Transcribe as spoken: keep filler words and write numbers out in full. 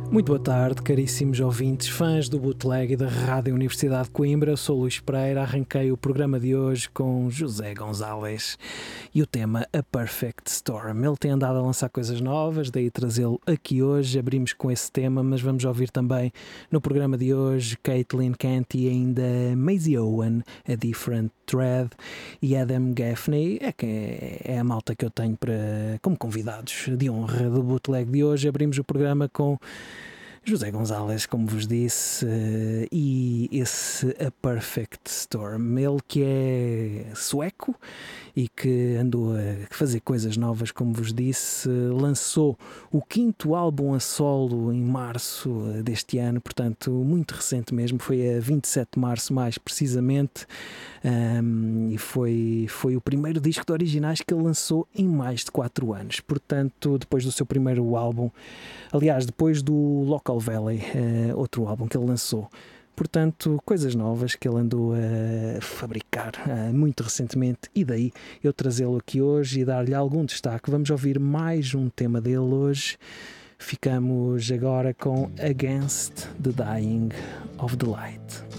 Muito boa tarde, caríssimos ouvintes, fãs do Bootleg e da Rádio Universidade de Coimbra. Eu sou Luís Pereira, arranquei o programa de hoje com José Gonzalez e o tema A Perfect Storm. Ele tem andado a lançar coisas novas, daí trazê-lo aqui hoje. Abrimos com esse tema, mas vamos ouvir também no programa de hoje Caitlin Canty, ainda Maisie Owen, A Different Thread e Adam Gaffney. É, que é, é a malta que eu tenho para, como convidados de honra do Bootleg de hoje. Abrimos o programa com José Gonzalez, como vos disse, uh, e esse A Perfect Storm, ele que é sueco e que andou a fazer coisas novas, como vos disse, uh, lançou o quinto álbum a solo em março uh, deste ano, portanto muito recente mesmo, foi a vinte e sete de março mais precisamente, um, e foi, foi o primeiro disco de originais que ele lançou em mais de quatro anos, portanto depois do seu primeiro álbum, aliás depois do Local Valley, uh, outro álbum que ele lançou. Portanto, coisas novas que ele andou a fabricar uh, muito recentemente, e daí eu trazê-lo aqui hoje e dar-lhe algum destaque. Vamos ouvir mais um tema dele hoje. Ficamos agora com Against the Dying of the Light.